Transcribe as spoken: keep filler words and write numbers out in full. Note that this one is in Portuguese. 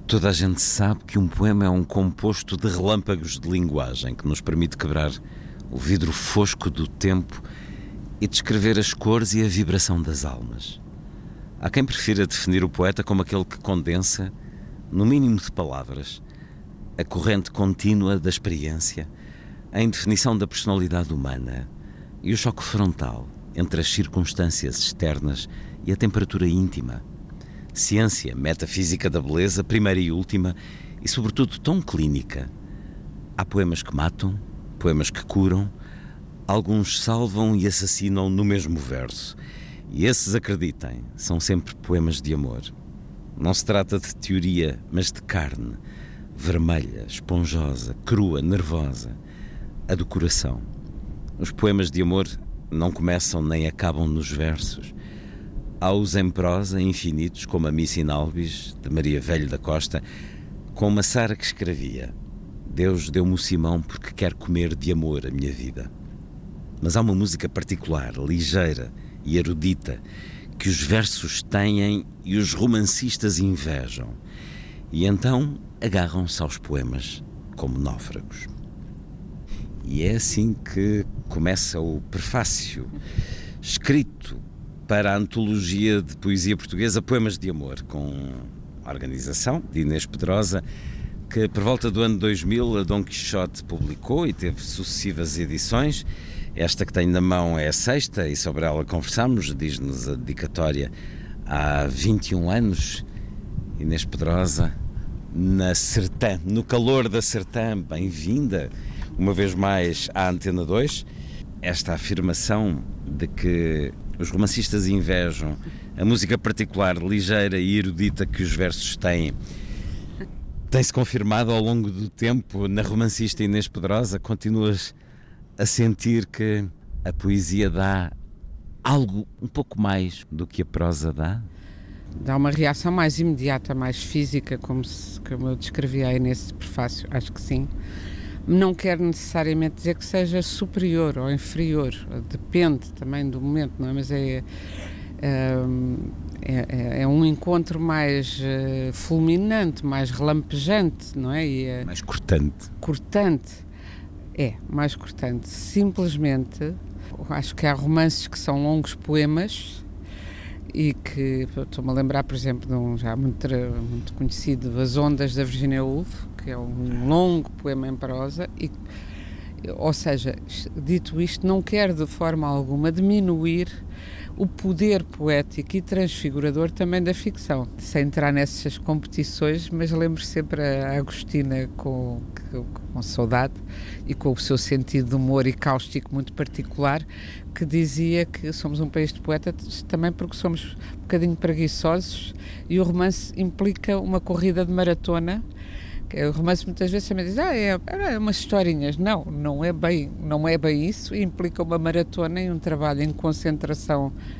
Toda a gente sabe que um poema é um composto de relâmpagos de linguagem que nos permite quebrar o vidro fosco do tempo e descrever as cores e a vibração das almas. Há quem prefira definir o poeta como aquele que condensa, no mínimo de palavras, a corrente contínua da experiência, a indefinição da personalidade humana e o choque frontal entre as circunstâncias externas e a temperatura íntima. Ciência, metafísica da beleza, primeira e última, e sobretudo tão clínica. Há poemas que matam, poemas que curam, alguns salvam e assassinam no mesmo verso. E esses, acreditem, são sempre poemas de amor. Não se trata de teoria, mas de carne, vermelha, esponjosa, crua, nervosa, a do coração. Os poemas de amor não começam nem acabam nos versos. Há-os em prosa, infinitos, como a Missa in Albis, de Maria Velho da Costa, com uma Sara que escrevia: Deus deu-me o Simão porque quer comer de amor a minha vida. Mas há uma música particular, ligeira e erudita, que os versos têm e os romancistas invejam. E então agarram-se aos poemas como náufragos. E é assim que começa o prefácio, escrito para a antologia de poesia portuguesa Poemas de Amor, com a organização de Inês Pedrosa, que por volta do ano dois mil a Dom Quixote publicou e teve sucessivas edições. Esta que tenho na mão é a sexta e sobre ela conversamos, diz-nos a dedicatória há vinte e um anos. Inês Pedrosa, na Sertã, no calor da Sertã, bem-vinda uma vez mais à Antena dois. Esta afirmação de que os romancistas invejam a música particular, ligeira e erudita que os versos têm, tem-se confirmado ao longo do tempo na romancista Inês Pedrosa. Continuas a sentir que a poesia dá algo um pouco mais do que a prosa dá? Dá uma reação mais imediata, mais física, como, se, como eu descrevi aí nesse prefácio, acho que sim. Não quer necessariamente dizer que seja superior ou inferior, depende também do momento, não é? Mas é, é, é, é um encontro mais uh, fulminante, mais relampejante, não é? E é mais cortante. Cortante, é, mais cortante. Simplesmente, acho que há romances que são longos poemas e que, estou-me a lembrar, por exemplo, de um já muito, muito conhecido, As Ondas, da Virginia Woolf, que é um longo poema em prosa, e, ou seja, dito isto, não quer de forma alguma diminuir o poder poético e transfigurador também da ficção, sem entrar nessas competições, mas lembro sempre a Agostina com, com saudade e com o seu sentido de humor e cáustico muito particular, que dizia que somos um país de poetas também porque somos um bocadinho preguiçosos e o romance implica uma corrida de maratona. O romance muitas vezes também diz, ah, é, é umas historinhas. Não, não é bem, não é bem isso, implica uma maratona e um trabalho em concentração